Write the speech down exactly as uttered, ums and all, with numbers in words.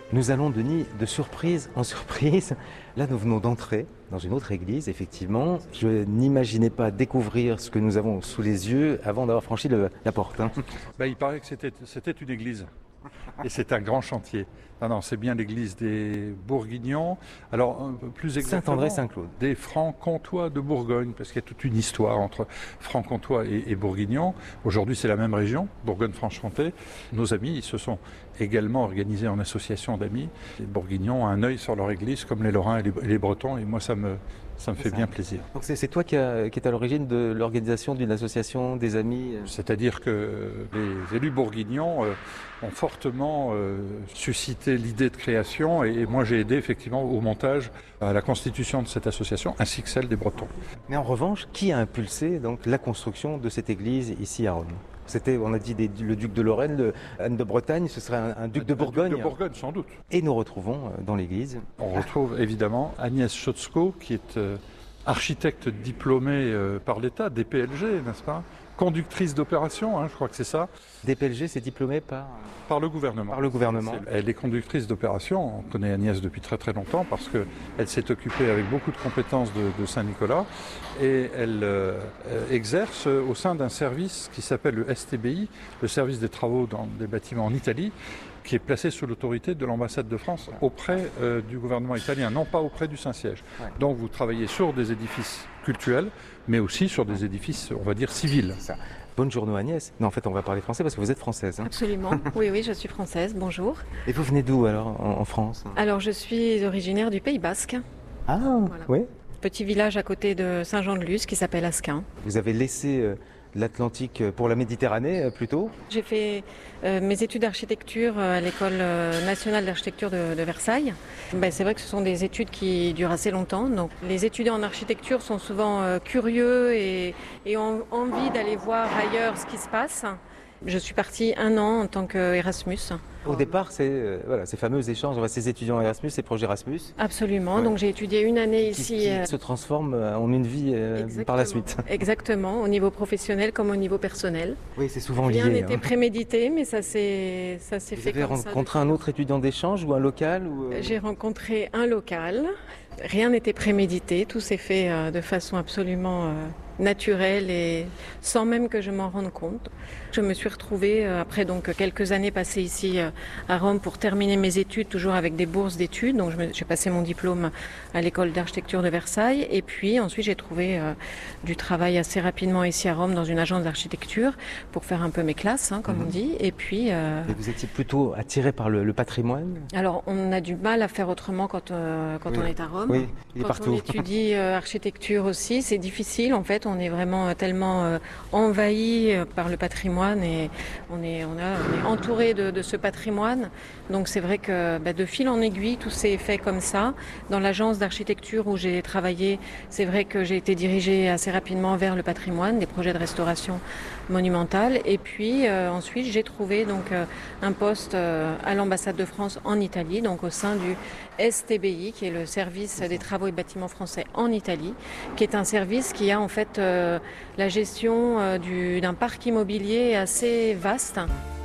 Nous allons, Denis, de surprise en surprise. Là, nous venons d'entrer dans une autre église, effectivement. Je n'imaginais pas découvrir ce que nous avons sous les yeux avant d'avoir franchi le, la porte. Hein. Ben, il paraît que c'était, c'était une église. Et c'est un grand chantier. Non, non, c'est bien l'église des Bourguignons. Alors, plus exactement, Saint-André-Saint-Claude. Des Francs-Comtois de Bourgogne, parce qu'il y a toute une histoire entre Francs-Comtois et, et Bourguignons. Aujourd'hui, c'est la même région, Bourgogne-Franche-Comté. Nos amis, ils se sont également organisés en association d'amis. Les Bourguignons ont un œil sur leur église, comme les Lorrains et les, et les Bretons, et moi, ça me... Ça me fait bien plaisir. Donc c'est, c'est toi qui, a, qui est à l'origine de l'organisation d'une association des amis. C'est-à-dire que les élus bourguignons euh, ont fortement euh, suscité l'idée de création et, et moi j'ai aidé effectivement au montage, à la constitution de cette association ainsi que celle des Bretons. Mais en revanche, qui a impulsé donc la construction de cette église ici à Rome ? C'était, on a dit, des, le duc de Lorraine, le, Anne de Bretagne, ce serait un, un duc de Bourgogne. Un duc de Bourgogne, sans doute. Et nous retrouvons dans l'église. On retrouve évidemment Agnès Chotzko, qui est euh, architecte diplômée euh, par l'État, D P L G, n'est-ce pas ? Conductrice d'opération, hein, je crois que c'est ça. D P L G, c'est diplômé par... Par le gouvernement. Par le gouvernement. C'est, elle est conductrice d'opération. On connaît Agnès depuis très très longtemps parce qu'elle s'est occupée avec beaucoup de compétences de, de Saint-Nicolas et elle euh, exerce au sein d'un service qui s'appelle le S T B I, le service des travaux dans des bâtiments en Italie, qui est placé sous l'autorité de l'ambassade de France auprès euh, du gouvernement italien, non pas auprès du Saint-Siège. Ouais. Donc vous travaillez sur des édifices cultuels, mais aussi sur des édifices, on va dire, civils. C'est ça. Bonjour Agnès. Non, en fait, on va parler français parce que vous êtes française. Hein. Absolument. Oui, oui, je suis française. Bonjour. Et vous venez d'où alors en, en France ? Alors, je suis originaire du Pays Basque. Ah, voilà. Oui. Petit village à côté de Saint-Jean-de-Luz qui s'appelle Asquin. Vous avez laissé euh, l'Atlantique pour la Méditerranée euh, plutôt ? J'ai fait euh, mes études d'architecture à l'École nationale d'architecture de, de Versailles. Ben, c'est vrai que ce sont des études qui durent assez longtemps. Donc, les étudiants en architecture sont souvent euh, curieux et, et ont envie d'aller voir ailleurs ce qui se passe. Je suis partie un an en tant qu'Erasmus. Au départ, c'est euh, voilà, ces fameux échanges, ces étudiants Erasmus, ces projets Erasmus. Absolument. Ouais. Donc j'ai étudié une année qui, ici. Qui euh... se transforme en une vie euh, par la suite. Exactement, au niveau professionnel comme au niveau personnel. Oui, c'est souvent Rien lié. Rien n'était hein. prémédité, mais ça s'est, ça s'est Vous fait avez comme ça. Vous avez rencontré un autre étudiant d'échange ou un local ou euh... J'ai rencontré un local. Rien n'était prémédité, tout s'est fait euh, de façon absolument euh, naturelle et sans même que je m'en rende compte. Je me suis retrouvée euh, après donc quelques années passées ici euh, à Rome pour terminer mes études, toujours avec des bourses d'études. Donc je me, j'ai passé mon diplôme à l'école d'architecture de Versailles et puis ensuite j'ai trouvé euh, du travail assez rapidement ici à Rome dans une agence d'architecture pour faire un peu mes classes, hein, comme mmh. on dit. Et puis. Euh... Et vous étiez plutôt attiré par le, le patrimoine ? Alors on a du mal à faire autrement quand euh, quand oui. on est à Rome. Oui, il est quand partout. on étudie euh, architecture aussi, c'est difficile en fait. On est vraiment tellement euh, envahi par le patrimoine et on est, on a, on est entouré de, de ce patrimoine. Donc c'est vrai que bah, de fil en aiguille, tout s'est fait comme ça. Dans l'agence d'architecture où j'ai travaillé, c'est vrai que j'ai été dirigée assez rapidement vers le patrimoine, des projets de restauration monumentale. Et puis euh, ensuite, j'ai trouvé donc euh, un poste euh, à l'ambassade de France en Italie, donc au sein du S T B I, qui est le service des travaux et bâtiments français en Italie, qui est un service qui a en fait euh, la gestion euh, du, d'un parc immobilier assez vaste.